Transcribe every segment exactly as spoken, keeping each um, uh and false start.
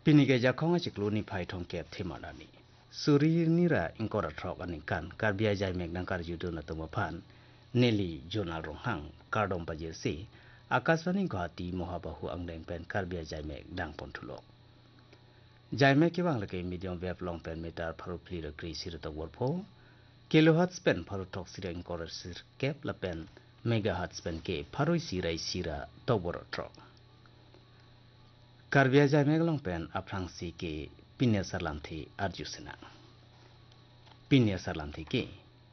Pinike jakong a ciklu ni pai thong kep thimadani. Suri nira ingkora throk anikan karbia jai megdang kar judu na tumapan Nelly Jonal Ronghang kardom pajirsi Akaswani Guwahati Mohabahu Angdeng Pen karbia jai megdang pontulok. Jai meg kiwang lake medium wave long pen meter paru plir kri sirata warpo kilohertz pen paru tok sira ingkora sir kep la pen megahertz pen ke paru sirai sira toboro trok. Karbia jai meg long pen aprang si ke pinya sarlam thi arjusena. Pinya sarlam thi ke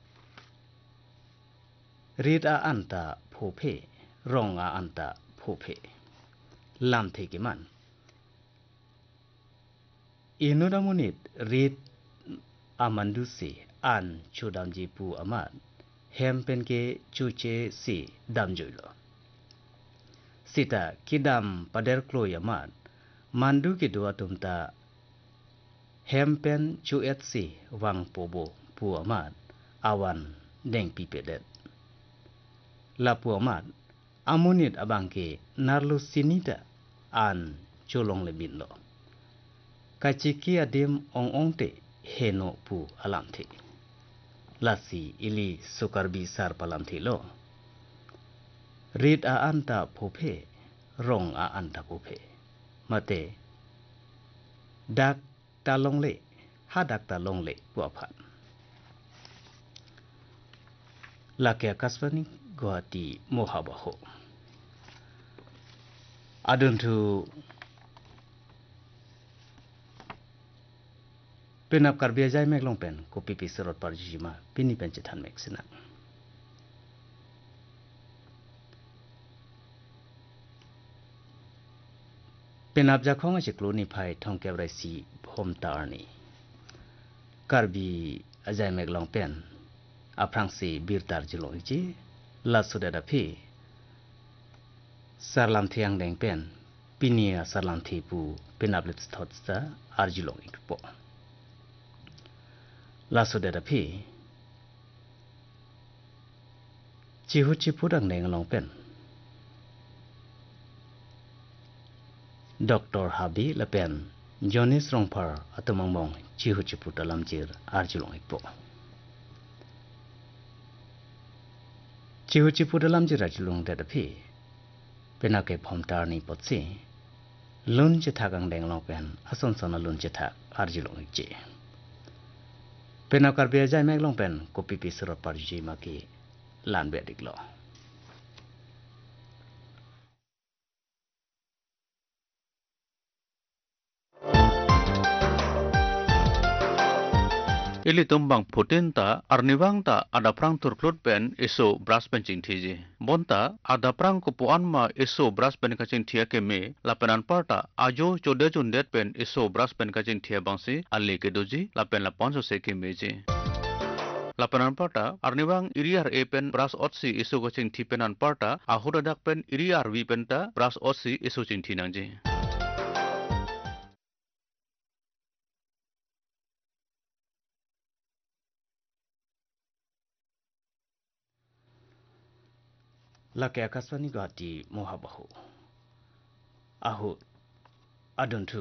rid a anta phophe rong a anta phophe lam thi ke man Inuda munit rid amandu si an chudamji pu amat hempen ke chuche si damjoilo. Sita kidam pader klo yamat mandu ke dua tumta hempen chuet si wang pobo pu amat awan deng pipedet. La pu amat amunit abangke narlu sinita an cholong lebin lo. Kaciki adim ong ong te heno pu alam te. Lasi ili sukarbi sar palam te lo. Rid a anta pophe, rong a anta pophe. Mate, dak talong le, hadak talong le buapan. Laki Akaswani Guwahati Mohabahu. Adun tu Penap karbia jai meg long pen ko pipi serot parjima pini pen cetan meg senang. Penap jakong a ciklu ni pai thong kebrai si phom tar ni. Karbi ajai meg long pen aprang si bir tar jilong ji la sudada phi sarlam thiang deng pen pinia sarlam thi pu penap lit thot sta arjilong ikpo. Laso dada pi cihu cipu dang deng long pen Doktor Habi lepen Jonis Rongpar atau mong cihu cipu dalam jir arjulong ikpo. Cihu cipu dalam jir arjulong dada pi penake phomtar ni potsi lun cetak ang deng long pen ason sona lun cetak arjulong ikje. Penakar biasa meg long pen kopi pisrot parji maki lan bedik lo. Ili tumbang putin ta arniwang ta ada prang turklut pen iso bras pencing tiji. Bonta ada prang kupuan ma iso bras pen kacing tia keme lapenan parta ajo chode chundet pen iso bras pen kacing tia bangsi ali kedoji lapen laponso se kemeji. Lapanan parta arniwang iriar e pen bras otsi iso kacing tipenan parta ahudadak pen iriar wi penta bras otsi iso cing tinangji. Laki Akaswani Guwahati Mohabahu. Ahu adun tu